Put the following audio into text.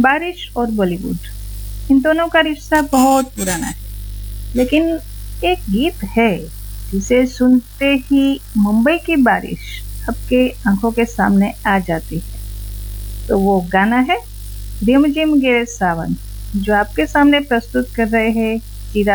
बारिश और बॉलीवुड, इन दोनों का रिश्ता बहुत पुराना है। लेकिन एक गीत है जिसे सुनते ही मुंबई की बारिश आपके आंखों के सामने आ जाती है। तो वो गाना है रिमझिम गिरे सावन, जो आपके सामने प्रस्तुत कर रहे हैं चिराग